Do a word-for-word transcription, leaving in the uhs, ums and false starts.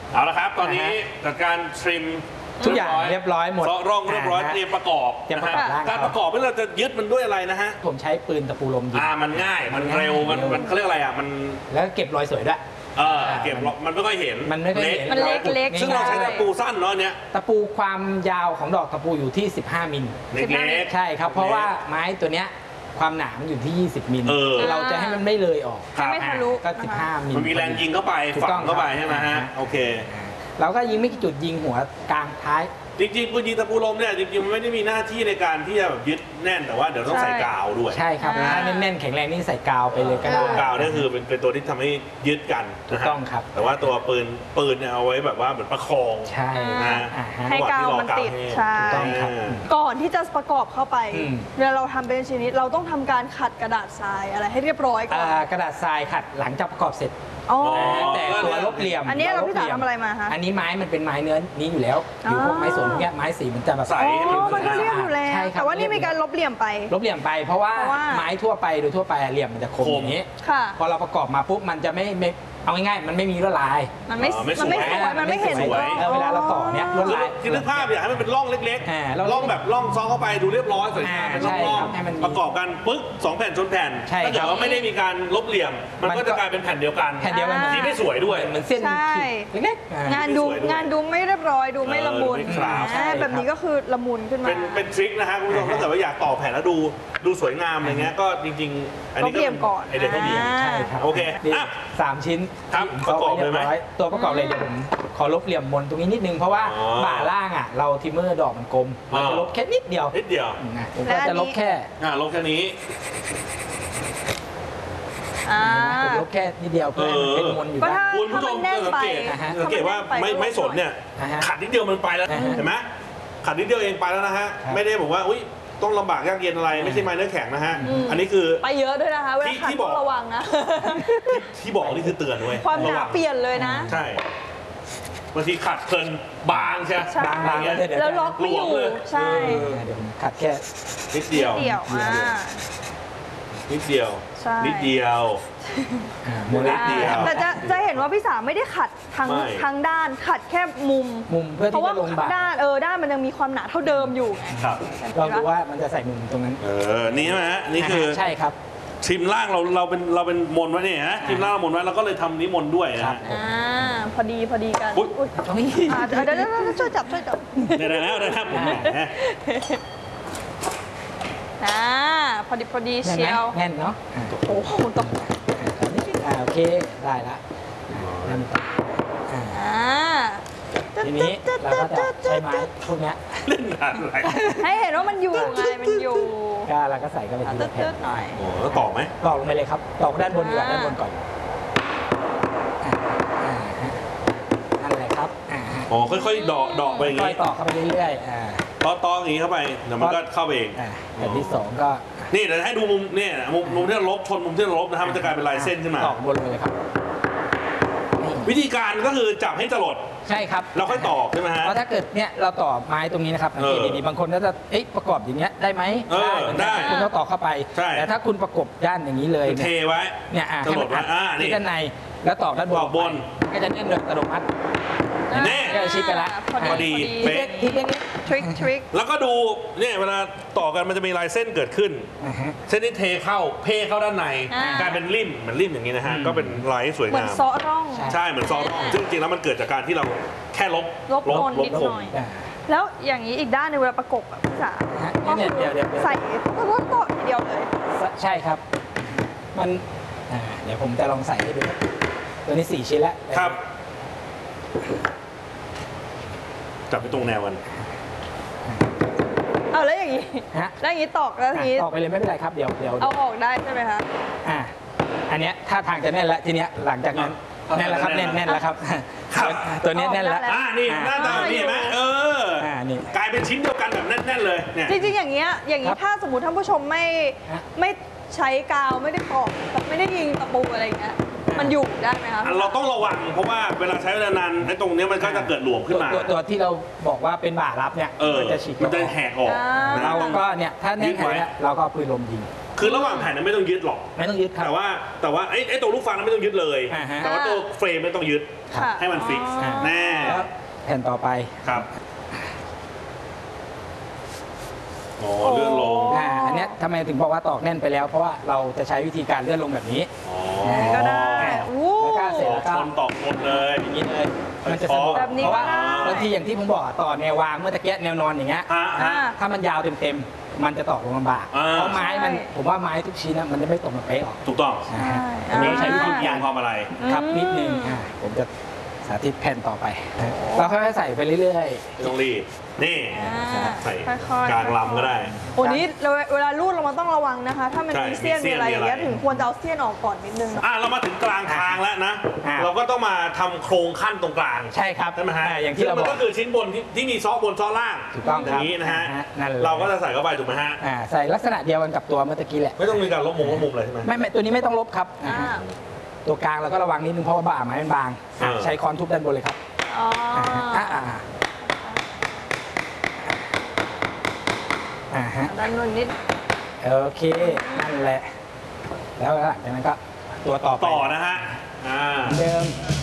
เอาละครับตอนนี้จัดการทริมทุกอย่างเรียบร้อยหมดเซาะร่องเรียบร้อยเตรียมประกอบเตรียมประกอบการประกอบนี่เราจะยึดมันด้วยอะไรนะฮะผมใช้ปืนตะปูลมยิงอ่ามันง่ายมันเร็วมันมันเขาเรียกอะไรอ่ะมันแล้วเก็บรอยสวยด้วยเออเก็บมันไม่ค่อยเห็นมันไม่ค่อยเห็นมันเล็กเล็กซึ่งเราใช้ตะปูสั้นเนาะเนี้ยตะปูความยาวของดอกตะปูอยู่ที่สิบห้ามิลเล็กใช่ครับเพราะว่าไม้ตัวเนี้ยความหนาอยู่ที่ยี่สิบมิลเราจะให้มันไม่เลยออกไม่ทะลุก็สิบห้ามิลมันมีแรงยิงเข้าไปฝังเข้าไปใช่ไหมฮะโอเคเราก็ยิงไม่กี่จุดยิงหัวกลางท้ายจริงๆปืนยิงตะปูลมเนี่ยจริงๆมันไม่ได้มีหน้าที่ในการที่จะแบบยึดแน่นแต่ว่าเดี๋ยวต้องใส่กาวด้วยใช่ครับถ้าแน่นๆแข็งแรงนี่ใส่กาวไปเลยก็ได้กาวนี่คือเป็นเป็นตัวที่ทำให้ยึดกันถูกต้องครับแต่ว่าตัวปืนปืนเนี่ยเอาไว้แบบว่าเหมือนประคองใช่นะให้กาวมันติดใช่ก่อนที่จะประกอบเข้าไปเวลาเราทำเป็นชิ้นนี้เราต้องทำการขัดกระดาษทรายอะไรให้เรียบร้อยก่อนกระดาษทรายขัดหลังจากประกอบเสร็จแต่ตัวลบเหลี่ยมอันนี้เราพี่จ๋าทำอะไรมาคะอันนี้ไม้มันเป็นไม้เนื้อนี้อยู่แล้วอยู่พวกไม้สนเนี้ยไม้สีมันจะแบบใสมันก็เรียบอยู่แล้วแต่ว่านี่มีการลบเหลี่ยมไปลบเหลี่ยมไปเพราะว่าไม้ทั่วไปโดยทั่วไปเหลี่ยมมันจะคมอย่างนี้พอเราประกอบมาปุ๊บมันจะไม่ไม่เอาง่ายๆมันไม่มีลวดลายมันไม่มันไม่สวยมันไม่เห็นสวยเวลาเราต่อเนี้ยลวดลายคือนึกภาพอยากให้มันเป็นร่องเล็กๆร่องแบบร่องซ้อนเข้าไปดูเรียบร้อยสวยงามเป็นร่องๆประกอบกันปึ๊กสองแผ่นชนแผ่นถ้าเกิดว่าไม่ได้มีการลบเหลี่ยมมันก็จะกลายเป็นแผ่นเดียวกันแผ่นเดียวกันที่ไม่สวยด้วยเหมือนเส้นเล็กๆงานดูงานดูไม่เรียบร้อยดูไม่ละมุนแบบนี้ก็คือละมุนขึ้นมาเป็นเป็นทริคนะฮะคุณผู้ชมถ้าเกิดว่าอยากต่อแผ่นแล้วดูดูสวยงามอะไรเงี้ยก็จริงๆอันนี้ก็ไอเดียที่ดีใช่ครับโอเคสามชิ้นครับประกอบเลยไหมตัวประกอบเลยเดี๋ยวผมขอลบเหลี่ยมบนตรงนี้นิดนึงเพราะว่าบ่าล่างอ่ะเราทิมเมอร์ดอกมันกลมเราจะลบแค่นิดเดียวนิดเดียวผมก็จะลบแค่อ่าลบแค่นี้ผมลบแค่นิดเดียวเพื่อเป็นมนอยู่ด้านคุณผู้ชมสังเกตสังเกตว่าไม่ไม่สนเนี่ยขัดนิดเดียวมันไปแล้วเห็นไหมขัดนิดเดียวเองไปแล้วนะฮะไม่ได้บอกว่าอุ้ยต้องลำบากยากเย็นอะไรไม่ใช่ไม้เนื้อแข็งนะฮะอันนี้คือไปเยอะด้วยนะคะเวลาขัดต้องระวังนะที่บอกนี่คือเตือนด้วยความหนาเปลี่ยนเลยนะใช่บางทีขัดเพลินบางใช่ไหมบางบางแล้วล็อกไม่อยู่ใช่เดี๋ยวผมขัดแค่นิดเดียวนิดเดียวนิดเดียวนิดเดียวนิดเดียวแต่จะจะเห็นว่าพี่สาไม่ได้ขัดทั้งทั้งด้านขัดแค่มุมมุมเพื่อที่จะลงบาด้านเออด้านมันยังมีความหนาเท่าเดิมอยู่ครับเราดูว่ามันจะใส่มุมตรงนั้นเออนี่ไหมฮะนี่คือใช่ครับทิมล่างเราเราเป็นเราเป็นมนไว้เนี่ยฮะทิมล่างเรามนไว้เราก็เลยทำนี้มนด้วยนะอ่าพอดีพอดีกันอุ้ยเดี๋ยวเดี๋ยวช่วยจับช่วยจับได้แล้วได้แล้วผมอ่าพอดีพอดีเชียวแน่นเนาะโอ้โหตกอ่าโอเคได้ละอ่าทีนี้เราก็จะใช้ไม้พวกนี้เล่นอะไรให้เห็นว่ามันอยู่ไงมันอยู่ก็เราก็ใส่เข้าไปทีละแผ่นหน่อยโอ้แล้วต่อไหมต่อลงไปเลยครับต่อด้านบนก่อนด้านบนก่อนนั่นแหละครับอ๋อค่อยๆดอกดอกไปอย่างนี้ค่อยต่อเข้าไปเรื่อยๆอ่าต่อต่ออย่างนี้เข้าไปเดี๋ยวมันก็เข้าไปเองแผ่นที่สองก็นี่เดี๋ยวให้ดูมุมเนี่ยมุมมุมที่ลบชนมุมที่ลบนะครับมันจะกลายเป็นลายเส้นขึ้นมาต่อบนเลยครับวิธีการก็คือจับให้จรดใช่ครับเราค่อยต่อใช่ไหมฮะเพราะถ้าเกิดเนี่ยเราต่อไม้ตรงนี้นะครับสังเกตดีๆบางคนก็จะเอ๊ะประกอบอย่างเงี้ยได้ไหมได้ได้คุณต้องต่อเข้าไปแต่ถ้าคุณประกบด้านอย่างนี้เลยเทไว้เนี่ยจรดไว้อ่านี่ด้านในแล้วต่อด้านบนก็จะแน่นโดยอัตโนมัตินี่ก็ชิดไปละพอดีเป๊ะทริคทริคแล้วก็ดูเนี่ยเวลาต่อกันมันจะมีลายเส้นเกิดขึ้นเส้นที่เทเข้าเพเข้าด้านในกลายเป็นริมเหมือนริมอย่างนี้นะฮะก็เป็นลายสวยงามเหมือนซอร่องใช่เหมือนซอร่องซึ่งจริงๆแล้วมันเกิดจากการที่เราแค่ลบลบลบนิดหน่อยแล้วอย่างนี้อีกด้านในเวลาประกบอ่ะพี่จ๋าก็คือใส่ก็ต่อทีเดียวเลยใช่ครับมันเดี๋ยวผมจะลองใส่ให้ดูตัวนี้สี่ชิ้นแล้วครับจับไปตรงแนวกันเอาแล้วอย่างนี้แล้วอย่างนี้ตอกแล้วทีนี้ตอกไปเลยไม่เป็นไรครับเดี๋ยวเดี๋ยวเอาออกได้ใช่ไหมคะอ่าอันเนี้ยถ้าทางจะแน่นแล้วทีเนี้ยหลังจากนั้นแน่นแล้วครับแน่นแน่นแล้วครับตัวนี้แน่นแล้วอ่านี่หน้าตานี่ไหมเอออ่านี่กลายเป็นชิ้นเดียวกันแบบแน่นๆเลยเนี่ยจริงๆอย่างเงี้ยอย่างนี้ถ้าสมมติท่านผู้ชมไม่ไม่ใช้กาวไม่ได้ตอกไม่ได้ยิงตะปูอะไรอย่างเงี้ยมันอยู่ได้ไหมคะเราต้องระวังเพราะว่าเวลาใช้เวลานานไอ้ตรงนี้มันก็จะเกิดหลวมขึ้นมาตัวตัวที่เราบอกว่าเป็นบ่ารับเนี่ยมันจะฉีกมันจะแหกออกเราก็เนี่ยถ้าแน่นแข็งเราก็ปืนลมยิงคือระหว่างแผ่นนั้นไม่ต้องยึดหรอกไม่ต้องยึดครับแต่ว่าแต่ว่าไอ้ไอ้ตัวลูกฟังนั้นไม่ต้องยึดเลย แต่ว่าตัวเฟรมไม่ต้องยึดให้มันฟิกซ์แน่แล้วแผ่นต่อไปครับโอ้เลื่อนลงอ่าอันนี้ทำไมถึงบอกว่าตอกแน่นไปแล้วเพราะว่าเราจะใช้วิธีการเลื่อนลงแบบนี้ก็ได้แล้วก็เสร็จแล้วก็คนตอกหมดเลยอย่างนี้เลยมันจะสะดวกเพราะว่าบางทีอย่างที่ผมบอกต่อแนววางเมื่อตะเกียบแนวนอนอย่างเงี้ยถ้ามันยาวเต็มๆมันจะตอกลงลำบากเพราะไม้มันผมว่าไม้ทุกชิ้นมันจะไม่ตรงกับเป๊ะหรอกถูกต้องมีใช้วิธีการความอะไรครับนิดนึงผมจะสาธิตแผ่นต่อไปเราค่อยๆใส่ไปเรื่อยๆต้องรีบนี่ใส่กลางลำก็ได้โอ้นี้เวลารูดเราต้องระวังนะคะถ้ามันมีเสี้ยนมีอะไรอย่างเงี้ยถึงควรจะเอาเสี้ยนออกก่อนนิดนึงอ่ะเรามาถึงกลางทางแล้วนะเราก็ต้องมาทำโครงขั้นตรงกลางใช่ครับใช่ไหมฮะอย่างที่เราบอกก็คือชิ้นบนที่มีซ้อบนซ้อล่างถูกต้องอย่างนี้นะฮะเราก็จะใส่เข้าไปถูกไหมฮะใส่ลักษณะเดียวกันกับตัวเมื่อกี้แหละไม่ต้องมีการลบมุมลบมุมเลยใช่ไหมไม่ตัวนี้ไม่ต้องลบครับตัวกลางเราก็ระวังนิดนึงเพราะว่าบ่าไม้มันบางใช้ค้อนทุบด้านบนเลยครับอ๋ออ่าฮะด้านนู้นนิดโอเคนั่นแหละแล้วหลังจากนั้นก็ตัวต่อต่อนะฮะอ่าเดิม